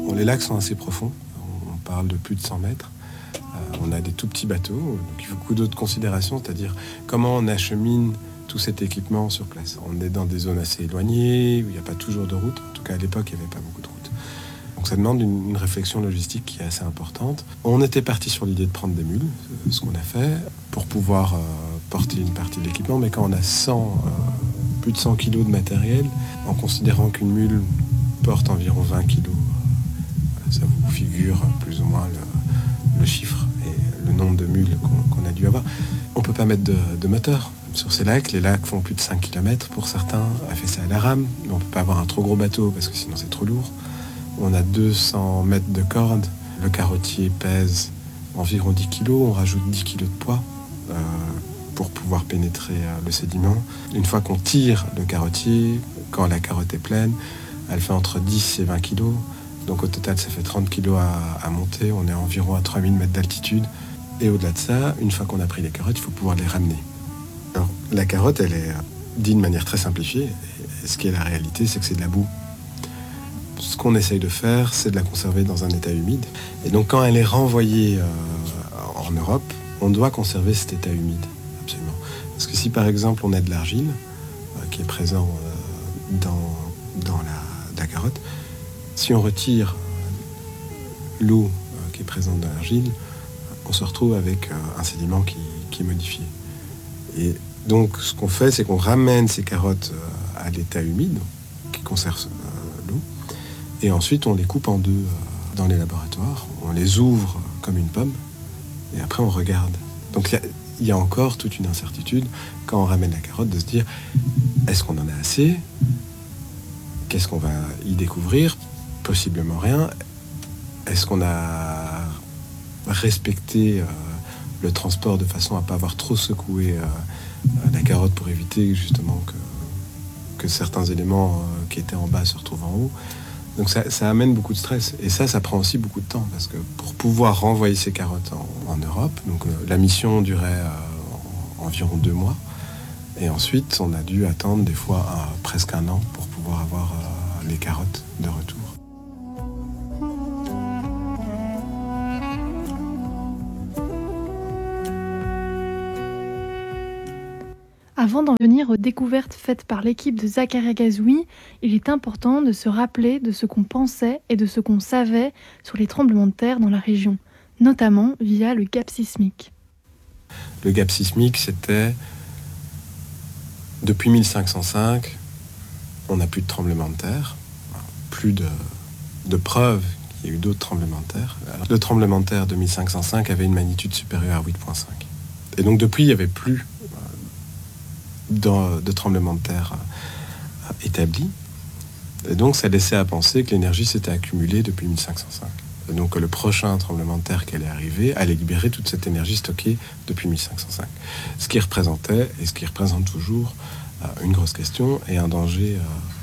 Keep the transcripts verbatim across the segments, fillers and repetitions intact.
Bon, les lacs sont assez profonds, on parle de plus de cent mètres. Euh, on a des tout petits bateaux, donc il faut beaucoup d'autres considérations, c'est-à-dire comment on achemine tout cet équipement sur place. On est dans des zones assez éloignées, où il n'y a pas toujours de route. En tout cas, à l'époque, il n'y avait pas beaucoup de route. Donc ça demande une, une réflexion logistique qui est assez importante. On était parti sur l'idée de prendre des mules, ce qu'on a fait, pour pouvoir euh, porter une partie de l'équipement. Mais quand on a cent, euh, plus de cent kilos de matériel, en considérant qu'une mule porte environ vingt kilos, euh, ça vous figure plus ou moins le, le chiffre et le nombre de mules qu'on, qu'on a dû avoir. On ne peut pas mettre de, de moteur sur ces lacs. Les lacs font plus de cinq kilomètres pour certains. On a fait ça à la rame, mais on ne peut pas avoir un trop gros bateau parce que sinon c'est trop lourd. On a deux cents mètres de corde. Le carottier pèse environ dix kilos. On rajoute dix kilos de poids euh, pour pouvoir pénétrer euh, le sédiment. Une fois qu'on tire le carottier, quand la carotte est pleine, elle fait entre dix et vingt kilos. Donc au total, ça fait trente kilos à, à monter. On est environ à trois mille mètres d'altitude. Et au-delà de ça, une fois qu'on a pris les carottes, il faut pouvoir les ramener. Alors, la carotte, elle est dite de manière très simplifiée. Et ce qui est la réalité, c'est que c'est de la boue. Ce qu'on essaye de faire, c'est de la conserver dans un état humide. Et donc, quand elle est renvoyée euh, en Europe, on doit conserver cet état humide, absolument. Parce que si, par exemple, on a de l'argile euh, qui est présent euh, dans, dans la, la carotte, si on retire l'eau euh, qui est présente dans l'argile, on se retrouve avec euh, un sédiment qui, qui est modifié. Et donc, ce qu'on fait, c'est qu'on ramène ces carottes euh, à l'état humide, qui conserve euh, l'eau, et ensuite on les coupe en deux euh, dans les laboratoires, on les ouvre comme une pomme, et après on regarde. Donc il y, y a encore toute une incertitude quand on ramène la carotte de se dire, est-ce qu'on en a assez ? Qu'est-ce qu'on va y découvrir ? Possiblement rien. Est-ce qu'on a respecté euh, le transport de façon à ne pas avoir trop secoué euh, la carotte pour éviter justement que, que certains éléments euh, qui étaient en bas se retrouvent en haut. Donc ça, ça amène beaucoup de stress. Et ça, ça prend aussi beaucoup de temps. Parce que pour pouvoir renvoyer ces carottes en, en Europe, donc, euh, la mission durait euh, en, environ deux mois. Et ensuite, on a dû attendre des fois euh, presque un an pour pouvoir avoir euh, les carottes de retour. Avant d'en venir aux découvertes faites par l'équipe de Zaccaria Gazouï, il est important de se rappeler de ce qu'on pensait et de ce qu'on savait sur les tremblements de terre dans la région, notamment via le gap sismique. Le gap sismique, c'était depuis mille cinq cent cinq, on n'a plus de tremblements de terre, plus de, de preuves qu'il y a eu d'autres tremblements de terre. Alors, le tremblement de terre de mille cinq cent cinq avait une magnitude supérieure à huit virgule cinq. Et donc depuis, il n'y avait plus de, de tremblements de terre euh, établis. Et donc ça laissait à penser que l'énergie s'était accumulée depuis mille cinq cent cinq. Et donc le prochain tremblement de terre qui allait arriver allait libérer toute cette énergie stockée depuis mille cinq cent cinq. Ce qui représentait, et ce qui représente toujours, euh, une grosse question et un danger euh,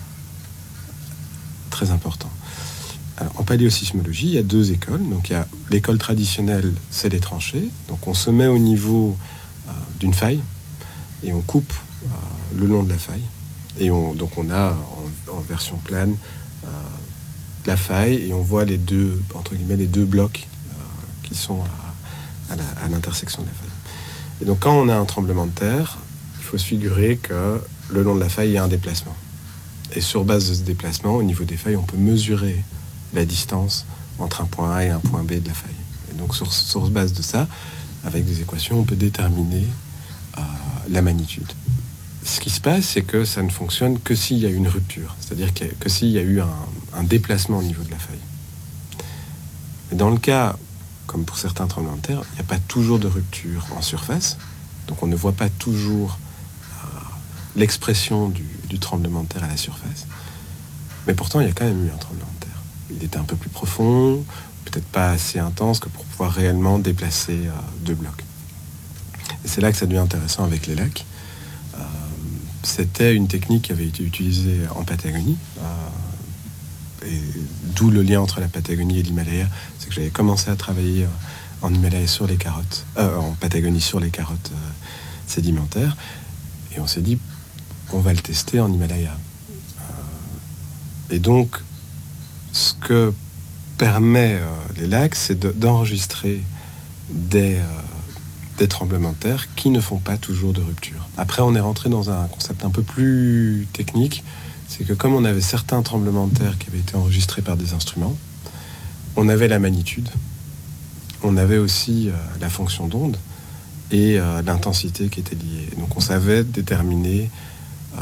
très important. Alors, en paléosismologie, il y a deux écoles. Donc il y a l'école traditionnelle, c'est les tranchées. Donc on se met au niveau euh, d'une faille et on coupe euh, le long de la faille. Et on, donc on a en, en version plane euh, la faille et on voit les deux, entre guillemets, les deux blocs euh, qui sont à, à, la, à l'intersection de la faille. Et donc quand on a un tremblement de terre, il faut se figurer que le long de la faille, il y a un déplacement. Et sur base de ce déplacement, au niveau des failles, on peut mesurer la distance entre un point A et un point B de la faille. Et donc sur, sur base de ça, avec des équations, on peut déterminer euh, la magnitude. Ce qui se passe, c'est que ça ne fonctionne que s'il y a une rupture, c'est-à-dire que, que s'il y a eu un, un déplacement au niveau de la faille. Mais dans le cas, comme pour certains tremblements de terre, il n'y a pas toujours de rupture en surface, donc on ne voit pas toujours euh, l'expression du, du tremblement de terre à la surface. Mais pourtant, il y a quand même eu un tremblement de terre. Il était un peu plus profond, peut-être pas assez intense que pour pouvoir réellement déplacer euh, deux blocs. Et c'est là que ça devient intéressant avec les lacs. Euh, c'était une technique qui avait été utilisée en Patagonie, euh, et d'où le lien entre la Patagonie et l'Himalaya. C'est que j'avais commencé à travailler en Himalaya sur les carottes, euh, en Patagonie sur les carottes euh, sédimentaires, et on s'est dit, on va le tester en Himalaya. Euh, et donc, ce que permet, euh, les lacs, c'est de, d'enregistrer des, euh, des tremblements de terre qui ne font pas toujours de rupture. Après, on est rentré dans un concept un peu plus technique, c'est que comme on avait certains tremblements de terre qui avaient été enregistrés par des instruments, on avait la magnitude, on avait aussi euh, la fonction d'onde et euh, l'intensité qui était liée. Donc on savait déterminer euh,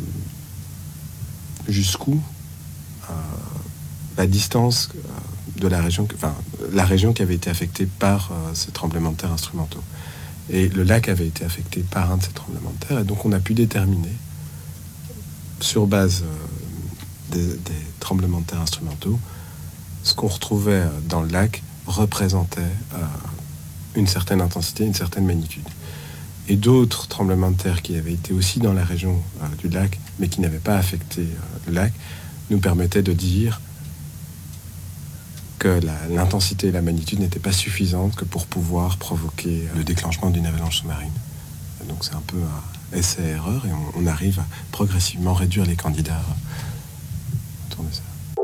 jusqu'où euh, la distance euh, de la région, enfin la région qui avait été affectée par euh, ces tremblements de terre instrumentaux. Et le lac avait été affecté par un de ces tremblements de terre, et donc on a pu déterminer, sur base euh, des, des tremblements de terre instrumentaux, ce qu'on retrouvait dans le lac représentait euh, une certaine intensité, une certaine magnitude. Et d'autres tremblements de terre qui avaient été aussi dans la région euh, du lac, mais qui n'avaient pas affecté euh, le lac, nous permettaient de dire que la, l'intensité et la magnitude n'étaient pas suffisantes que pour pouvoir provoquer le déclenchement d'une avalanche sous-marine. Et donc c'est un peu un essai-erreur, et on, on arrive à progressivement réduire les candidats autour de ça.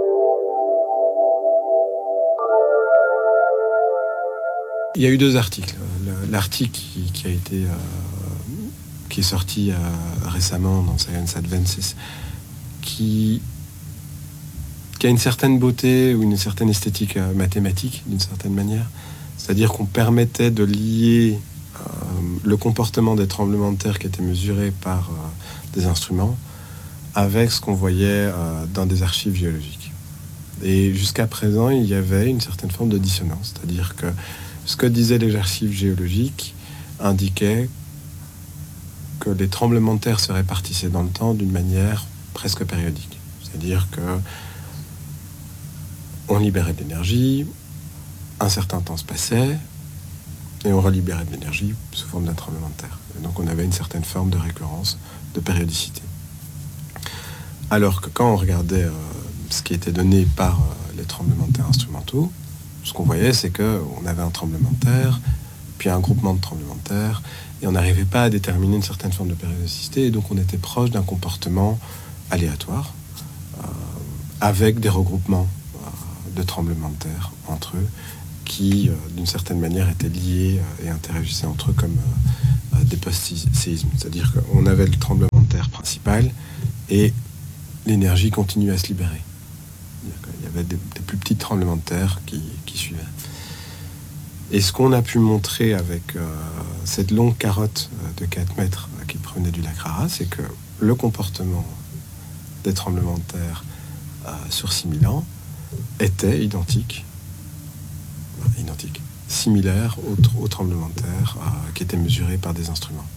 Il y a eu deux articles. L'article qui, qui a été euh, qui est sorti euh, récemment dans Science Advances, qui, qui a une certaine beauté ou une certaine esthétique euh, mathématique d'une certaine manière. C'est-à-dire qu'on permettait de lier euh, le comportement des tremblements de terre qui étaient mesurés par euh, des instruments avec ce qu'on voyait euh, dans des archives géologiques. Et jusqu'à présent, il y avait une certaine forme de dissonance. C'est-à-dire que ce que disaient les archives géologiques indiquait que les tremblements de terre se répartissaient dans le temps d'une manière presque périodique. C'est-à-dire que on libérait de l'énergie, un certain temps se passait, et on relibérait de l'énergie sous forme d'un tremblement de terre. Et donc on avait une certaine forme de récurrence, de périodicité. Alors que quand on regardait euh, ce qui était donné par euh, les tremblements de terre instrumentaux, ce qu'on voyait, c'est qu'on avait un tremblement de terre, puis un groupement de tremblements de terre, et on n'arrivait pas à déterminer une certaine forme de périodicité, et donc on était proche d'un comportement aléatoire, euh, avec des regroupements euh, de tremblements de terre entre eux, qui, euh, d'une certaine manière, étaient liés euh, et interagissaient entre eux comme euh, des post-séismes. C'est-à-dire qu'on avait le tremblement de terre principal, et l'énergie continuait à se libérer. Il y avait des, des plus petits tremblements de terre qui, qui suivaient. Et ce qu'on a pu montrer avec euh, cette longue carotte de quatre mètres euh, qui provenait du lac Rara, c'est que le comportement des tremblements de terre euh, sur six mille ans était identique, euh, identique, similaire aux, aux tremblements de terre euh, qui étaient mesurés par des instruments.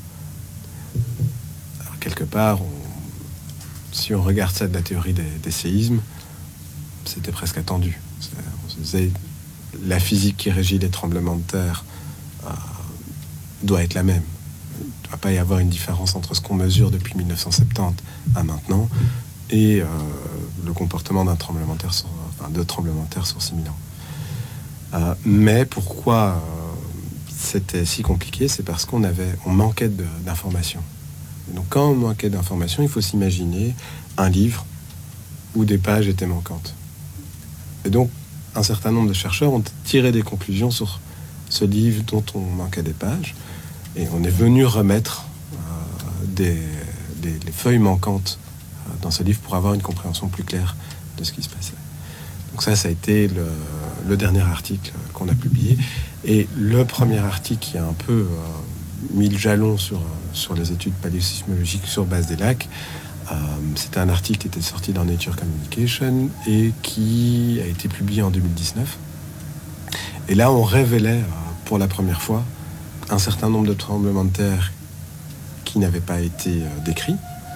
Alors, quelque part, on, si on regarde ça de la théorie des, des séismes, c'était presque attendu. On se disait, la physique qui régit les tremblements de terre euh, doit être la même. Il ne doit pas y avoir une différence entre ce qu'on mesure depuis mille neuf cent soixante-dix à maintenant et euh, le comportement d'un tremblement de terre sur, enfin, de tremblements de terre sur six mille ans. Euh, mais pourquoi euh, c'était si compliqué, c'est parce qu'on avait, on manquait de, d'informations. Donc quand on manquait d'informations, il faut s'imaginer un livre où des pages étaient manquantes. Et donc, un certain nombre de chercheurs ont tiré des conclusions sur ce livre dont on manquait des pages, et on est venu remettre euh, des, des, les feuilles manquantes euh, dans ce livre pour avoir une compréhension plus claire de ce qui se passait. Donc ça, ça a été le, le dernier article qu'on a publié, et le premier article qui a un peu euh, mis le jalon sur, sur les études paléosismologiques sur base des lacs. Euh, c'était un article qui était sorti dans Nature Communication et qui a été publié en deux mille dix-neuf. Et là, on révélait euh, pour la première fois un certain nombre de tremblements de terre qui n'avaient pas été euh, décrits.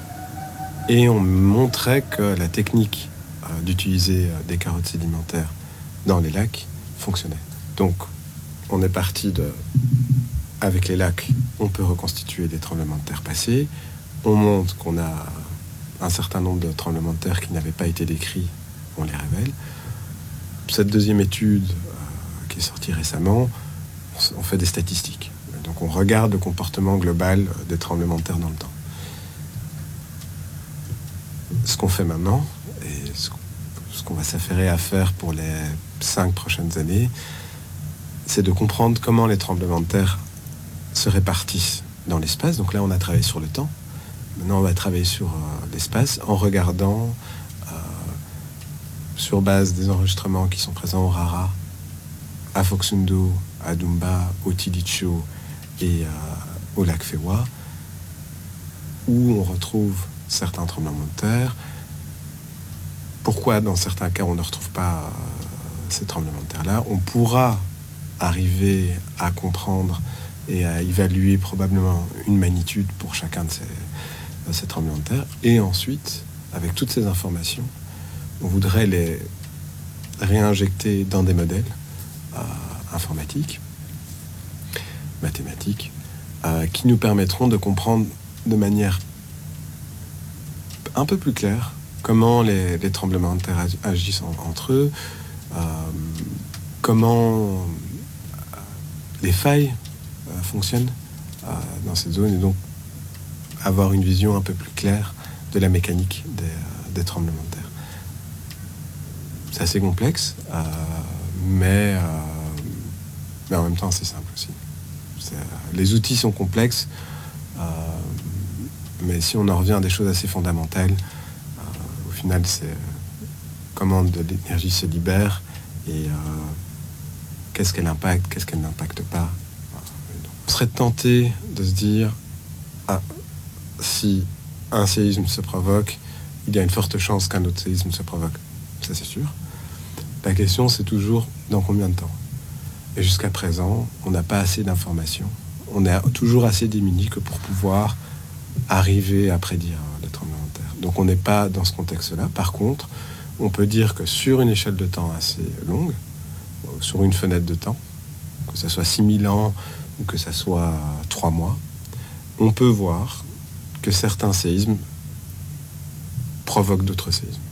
Et on montrait que la technique euh, d'utiliser euh, des carottes sédimentaires dans les lacs fonctionnait. Donc, on est parti de... Avec les lacs, on peut reconstituer des tremblements de terre passés. On montre qu'on a un certain nombre de tremblements de terre qui n'avaient pas été décrits, on les révèle. Cette deuxième étude euh, qui est sortie récemment, on fait des statistiques. Donc on regarde le comportement global des tremblements de terre dans le temps. Ce qu'on fait maintenant, et ce, ce qu'on va s'affairer à faire pour les cinq prochaines années, c'est de comprendre comment les tremblements de terre se répartissent dans l'espace. Donc là, on a travaillé sur le temps. Maintenant, on va travailler sur euh, l'espace en regardant, euh, sur base des enregistrements qui sont présents au Rara, à Foxundo, à Dumba, au Tilicho et euh, au lac Fewa, où on retrouve certains tremblements de terre. Pourquoi, dans certains cas, on ne retrouve pas euh, ces tremblements de terre-là? On pourra arriver à comprendre et à évaluer probablement une magnitude pour chacun de ces, de ces tremblements de terre. Et ensuite, avec toutes ces informations, on voudrait les réinjecter dans des modèles euh, informatiques, mathématiques, euh, qui nous permettront de comprendre de manière un peu plus claire comment les, les tremblements de terre agissent en, entre eux, euh, comment euh, les failles euh, fonctionnent euh, dans cette zone, et donc avoir une vision un peu plus claire de la mécanique des, euh, des tremblements de terre. C'est assez complexe, euh, mais, euh, mais en même temps c'est simple aussi. C'est, euh, les outils sont complexes, euh, mais si on en revient à des choses assez fondamentales, euh, au final c'est euh, comment de l'énergie se libère et euh, qu'est-ce qu'elle impacte, qu'est-ce qu'elle n'impacte pas. On serait tenté de se dire, ah, si un séisme se provoque, il y a une forte chance qu'un autre séisme se provoque. Ça, c'est sûr. La question, c'est toujours dans combien de temps. Et jusqu'à présent, on n'a pas assez d'informations. On est toujours assez démunis que pour pouvoir arriver à prédire les tremblements de terre. Donc on n'est pas dans ce contexte-là. Par contre, on peut dire que sur une échelle de temps assez longue, sur une fenêtre de temps, que ce soit six mille ans ou que ce soit trois mois, on peut voir que certains séismes provoquent d'autres séismes.